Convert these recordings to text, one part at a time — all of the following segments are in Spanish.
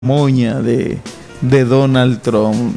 moña de Donald Trump.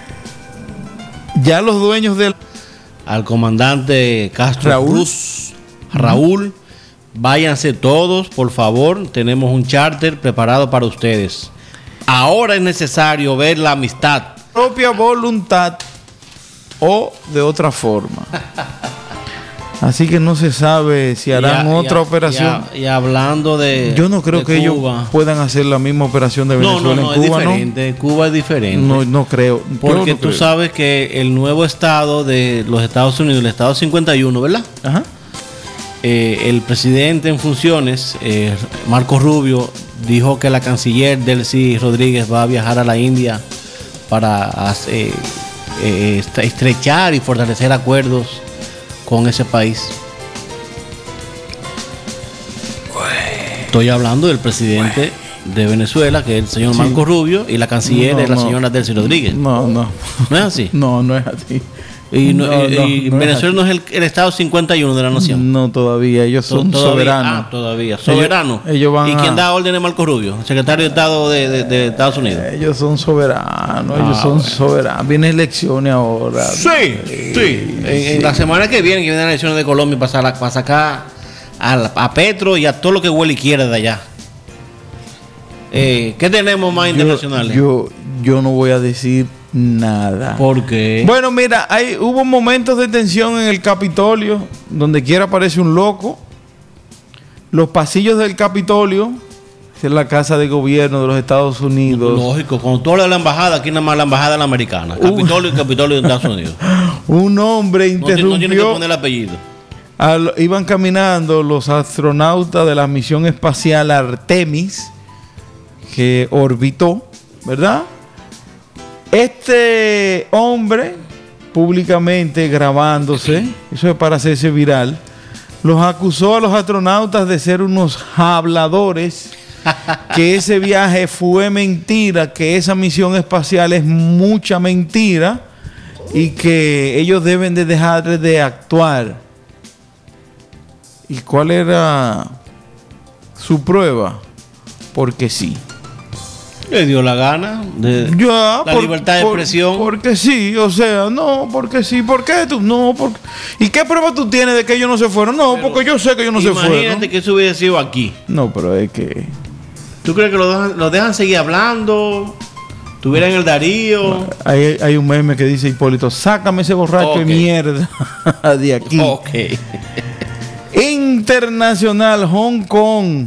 Ya los dueños del... Al comandante Castro Raúl, váyanse todos, por favor. Tenemos un charter preparado para ustedes. Ahora es necesario ver la amistad. Propia voluntad o de otra forma. Así que no se sabe si harán otra operación. Y hablando de... Yo no creo que Cuba, ellos puedan hacer la misma operación de Venezuela en Cuba, es diferente. ¿No? Cuba es diferente. No creo. Porque no tú creo. Sabes que el nuevo estado de los Estados Unidos, el estado 51, ¿verdad? Ajá. El presidente en funciones, Marco Rubio, dijo que la canciller Delcy Rodríguez va a viajar a la India para estrechar y fortalecer acuerdos con ese país. Estoy hablando del presidente de Venezuela, que es el señor Marco Rubio, y la canciller es la señora Delcy Rodríguez. No es así. No es así. Y Venezuela no es el estado 51 de la nación. No, todavía. Ellos son soberanos. Todavía. Soberanos. Ellos van ¿Y quién da orden es Marco Rubio? El secretario de Estado de Estados Unidos. Ellos son soberanos. Soberanos. Vienen elecciones ahora. Sí. En la semana que vienen las elecciones de Colombia para sacar a Petro y a todo lo que huele y quiera de allá. ¿Qué tenemos más internacionales? Yo no voy a decir nada. ¿Por qué? Bueno, mira, hubo momentos de tensión en el Capitolio, donde quiera aparece un loco. Los pasillos del Capitolio, que es la casa de gobierno de los Estados Unidos. Lógico, cuando tú hablas de la embajada, aquí nada más la embajada de la americana. Capitolio y Capitolio de Estados Unidos. Un hombre interrumpió. No tiene que poner el apellido. Iban caminando los astronautas de la misión espacial Artemis, que orbitó, ¿verdad? Este hombre, públicamente grabándose, eso es para hacerse viral, los acusó a los astronautas de ser unos habladores, que ese viaje fue mentira, que esa misión espacial es mucha mentira y que ellos deben de dejar de actuar. ¿Y cuál era su prueba? Porque sí. Le dio la gana de libertad de expresión. Porque sí, o sea, no, porque sí. ¿Por qué tú? No, porque... ¿Y qué prueba tú tienes de que ellos no se fueron? No, pero porque yo sé que ellos no se fueron. Imagínate que eso hubiera sido aquí. No, pero es que... ¿Tú crees que lo dejan seguir hablando? ¿Tuvieran el Darío? No, hay un meme que dice Hipólito, sácame ese borracho de mierda de aquí. Internacional, Hong Kong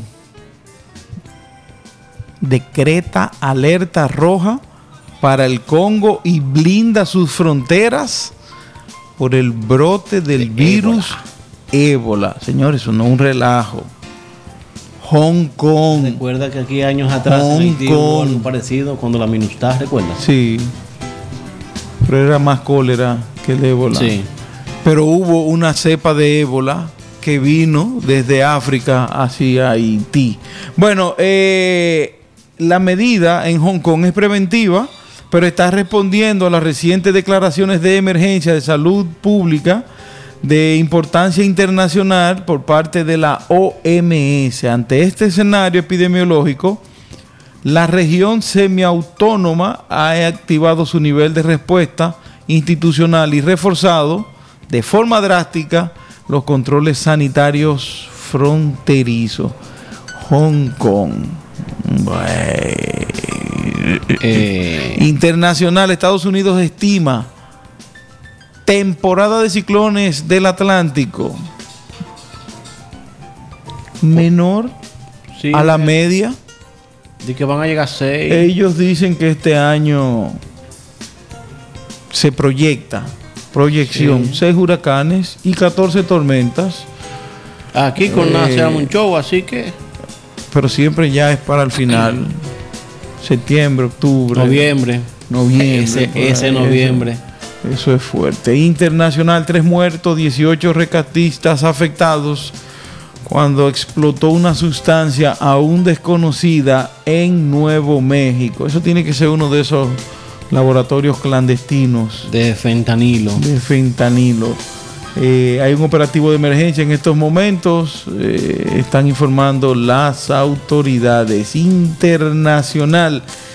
decreta alerta roja para el Congo y blinda sus fronteras por el brote del virus ébola. Señores, eso no es un relajo. Hong Kong. Recuerda que aquí años atrás hubo algo parecido cuando la MINUSTAH, ¿recuerdas? Sí. Pero era más cólera que el ébola. Sí. Pero hubo una cepa de ébola que vino desde África hacia Haití. Bueno, la medida en Hong Kong es preventiva, pero está respondiendo a las recientes declaraciones de emergencia de salud pública de importancia internacional por parte de la OMS. Ante este escenario epidemiológico, la región semiautónoma ha activado su nivel de respuesta institucional y reforzado de forma drástica los controles sanitarios fronterizos. Hong Kong. Internacional, Estados Unidos estima temporada de ciclones del Atlántico menor a la media. De que van a llegar 6. Ellos dicen que este año se proyección 6 huracanes y 14 tormentas. Aquí con un show, así que... Pero siempre ya es para el final. Septiembre, octubre. Noviembre. Ese noviembre. Eso es fuerte. Internacional, 3 muertos, 18 rescatistas afectados cuando explotó una sustancia aún desconocida en Nuevo México. Eso tiene que ser uno de esos laboratorios clandestinos. De fentanilo. Hay un operativo de emergencia en estos momentos, están informando las autoridades internacionales.